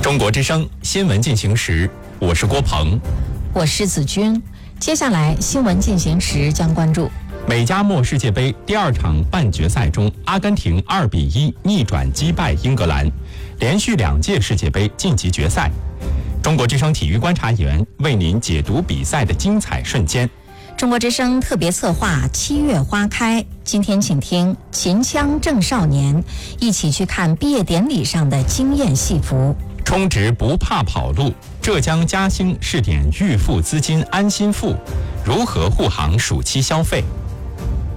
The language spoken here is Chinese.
中国之声新闻进行时，我是郭鹏， 我是子君。接下来新闻进行时将关注美加墨世界杯第2场半决赛中，阿根廷2-1逆转击败英格兰，连续2届世界杯晋级决赛。中国之声体育观察员为您解读比赛的精彩瞬间。 中国之声特别策划7月花开，今天请听秦腔正少年，一起去看毕业典礼上的惊艳戏服。 充值不怕跑路，浙江嘉兴试点预付资金安心付，如何护航暑期消费？